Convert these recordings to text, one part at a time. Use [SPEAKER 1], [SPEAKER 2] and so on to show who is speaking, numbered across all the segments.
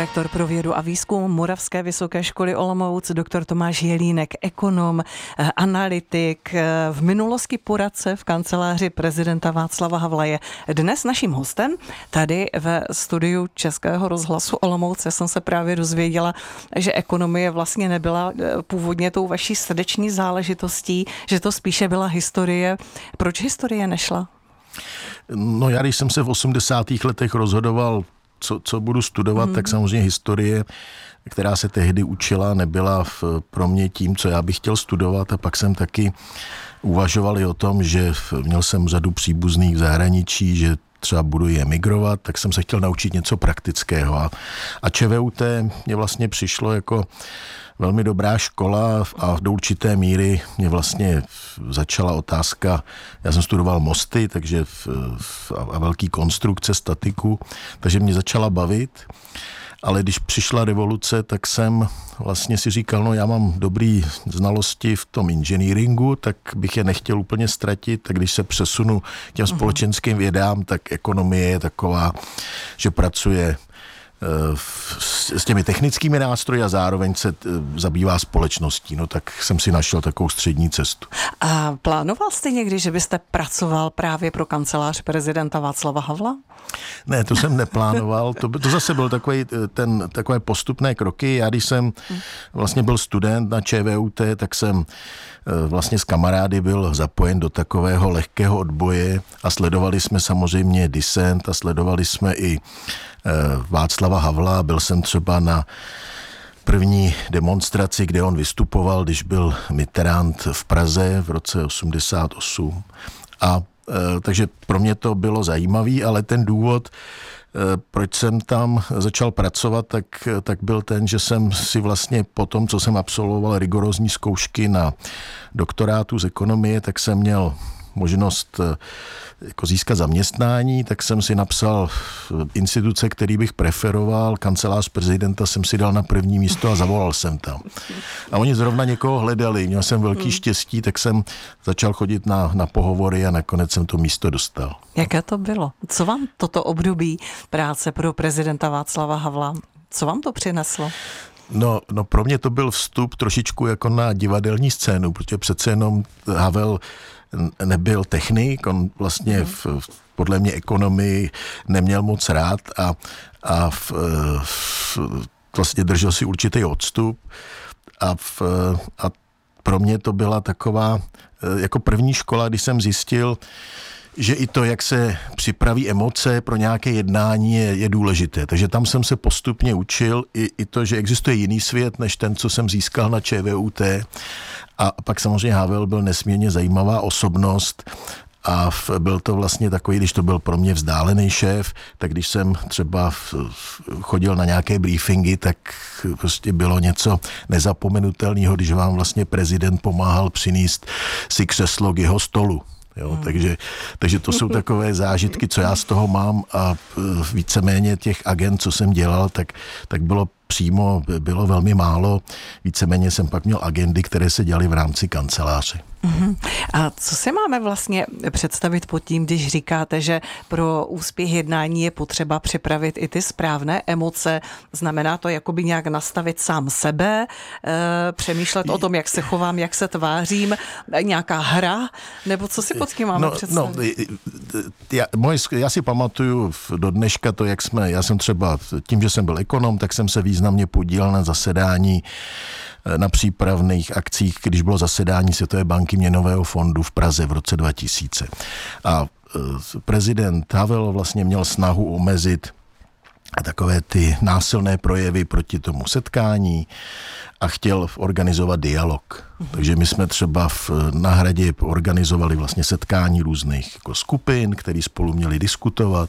[SPEAKER 1] rektor pro vědu a výzkum Moravské vysoké školy Olomouc, doktor Tomáš Jelínek, ekonom, analytik, v minulosti poradce v kanceláři prezidenta Václava Havla, je dnes naším hostem. Tady ve studiu Českého rozhlasu Olomouc jsem se právě dozvěděla, že ekonomie vlastně nebyla původně tou vaší srdeční záležitostí, že to spíše byla historie. Proč historie nešla?
[SPEAKER 2] No já, když jsem se v 80. letech rozhodoval, co budu studovat, tak samozřejmě historie, která se tehdy učila, nebyla pro mě tím, co já bych chtěl studovat, a pak jsem taky uvažoval i o tom, že měl jsem řadu příbuzných v zahraničí, že třeba budu je emigrovat, tak jsem se chtěl naučit něco praktického. A ČVUT mě vlastně přišlo jako velmi dobrá škola a do určité míry mě vlastně začala otázka, já jsem studoval mosty, takže a velký konstrukce, statiku, takže mě začala bavit, ale když přišla revoluce, tak jsem vlastně si říkal, no já mám dobrý znalosti v tom inženýringu, tak bych je nechtěl úplně ztratit, tak když se přesunu k těm společenským vědám, tak ekonomie je taková, že pracuje s těmi technickými nástroji a zároveň se zabývá společností. No tak jsem si našel takovou střední cestu.
[SPEAKER 1] A plánoval jste někdy, že byste pracoval právě pro kancelář prezidenta Václava Havla?
[SPEAKER 2] Ne, to jsem neplánoval. To zase byl takové postupné kroky. Já, když jsem vlastně byl student na ČVUT, tak jsem vlastně s kamarády byl zapojen do takového lehkého odboje a sledovali jsme samozřejmě disent a sledovali jsme i Václava Havla. Byl jsem třeba na první demonstraci, kde on vystupoval, když byl Mitterrand v Praze v roce 88. Takže pro mě to bylo zajímavý, ale ten důvod, proč jsem tam začal pracovat, tak byl ten, že jsem si vlastně po tom, co jsem absolvoval rigorózní zkoušky na doktorátu z ekonomie, tak jsem měl možnost jako získat zaměstnání, tak jsem si napsal instituce, který bych preferoval, kancelář prezidenta jsem si dal na první místo a zavolal jsem tam. A oni zrovna někoho hledali, měl jsem velký štěstí, tak jsem začal chodit na pohovory a nakonec jsem to místo dostal.
[SPEAKER 1] Jaké to bylo? Co vám toto období práce pro prezidenta Václava Havla, co vám to přineslo?
[SPEAKER 2] No pro mě to byl vstup trošičku jako na divadelní scénu, protože přece jenom Havel nebyl technik, on vlastně podle mě ekonomii neměl moc rád a vlastně držel si určitý odstup a pro mě to byla taková jako první škola, když jsem zjistil, že i to, jak se připraví emoce pro nějaké jednání, je důležité. Takže tam jsem se postupně učil i to, že existuje jiný svět, než ten, co jsem získal na ČVUT. A pak samozřejmě Havel byl nesmírně zajímavá osobnost a byl to vlastně takový, když to byl pro mě vzdálený šéf, tak když jsem třeba chodil na nějaké briefingy, tak prostě bylo něco nezapomenutelného, když vám vlastně prezident pomáhal přinést si křeslo k jeho stolu. Jo, takže to jsou takové zážitky, co já z toho mám, a víceméně těch agent, co jsem dělal, tak bylo velmi málo. Víceméně jsem pak měl agendy, které se dělaly v rámci kanceláře.
[SPEAKER 1] A co si máme vlastně představit pod tím, když říkáte, že pro úspěch jednání je potřeba připravit i ty správné emoce? Znamená to jakoby nějak nastavit sám sebe, přemýšlet o tom, jak se chovám, jak se tvářím, nějaká hra? Nebo co si pod tím máme představit?
[SPEAKER 2] Já si pamatuju do dneška to, já jsem třeba tím, že jsem byl ekonom, tak jsem se významně podílel na zasedání, na přípravných akcích, když bylo zasedání Světové banky měnového fondu v Praze v roce 2000. A prezident Havel vlastně měl snahu omezit takové ty násilné projevy proti tomu setkání a chtěl organizovat dialog. Takže my jsme třeba na Hradě organizovali vlastně setkání různých jako skupin, který spolu měli diskutovat,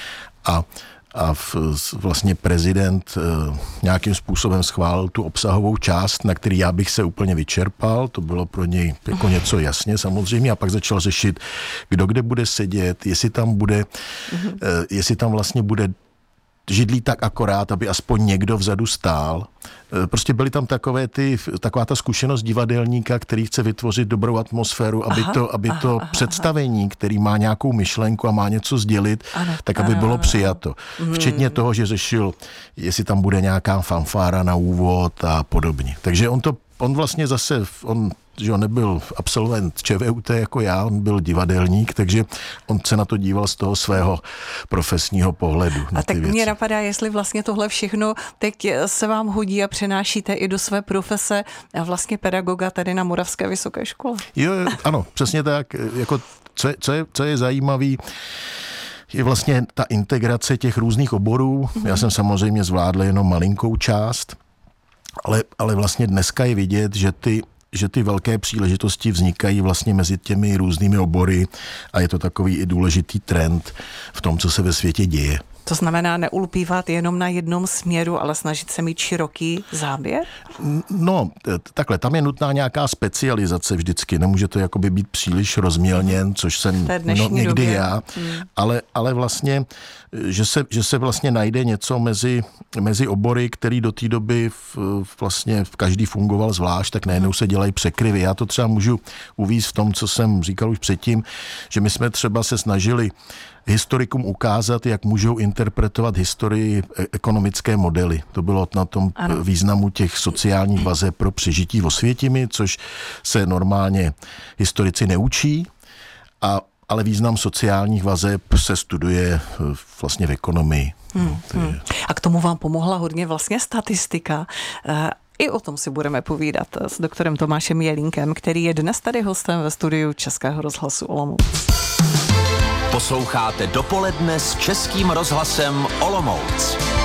[SPEAKER 2] a vlastně prezident nějakým způsobem schválil tu obsahovou část, na který já bych se úplně vyčerpal, to bylo pro něj jako něco jasně samozřejmě, a pak začal řešit, kdo kde bude sedět, jestli tam vlastně bude židlí tak akorát, aby aspoň někdo vzadu stál. Prostě byly tam taková ta zkušenost divadelníka, který chce vytvořit dobrou atmosféru, aby to představení, který má nějakou myšlenku a má něco sdělit, tak aby bylo přijato. Včetně toho, že řešil, jestli tam bude nějaká fanfára na úvod a podobně. Takže on vlastně zase, že on nebyl absolvent ČVUT jako já, on byl divadelník, takže on se na to díval z toho svého profesního pohledu.
[SPEAKER 1] A tak mě napadá, jestli vlastně tohle všechno teď se vám hodí a přenášíte i do své profese a vlastně pedagoga tady na Moravské vysoké škole.
[SPEAKER 2] Jo, ano, přesně tak. Jako, co je zajímavý, je vlastně ta integrace těch různých oborů. Já jsem samozřejmě zvládl jenom malinkou část, ale vlastně dneska je vidět, že ty velké příležitosti vznikají vlastně mezi těmi různými obory a je to takový i důležitý trend v tom, co se ve světě děje.
[SPEAKER 1] To znamená neulpívat jenom na jednom směru, ale snažit se mít široký záběr?
[SPEAKER 2] No, takhle, tam je nutná nějaká specializace vždycky. Nemůže to jakoby být příliš rozmělněn, což jsem někdy době. Já, ale vlastně, že se vlastně najde něco mezi obory, který do té doby vlastně každý fungoval zvlášť, tak najednou se dělají překryvy. Já to třeba můžu uvést v tom, co jsem říkal už předtím, že my jsme třeba se snažili historikům ukázat, jak můžou interpretovat historii ekonomické modely. To bylo na tom významu těch sociálních vazeb pro přežití v Osvětimi, což se normálně historici neučí, ale význam sociálních vazeb se studuje vlastně v ekonomii.
[SPEAKER 1] A k tomu vám pomohla hodně vlastně statistika. I o tom si budeme povídat s doktorem Tomášem Jelínkem, který je dnes tady hostem ve studiu Českého rozhlasu Olomouc.
[SPEAKER 3] Posloucháte Dopoledne s Českým rozhlasem Olomouc.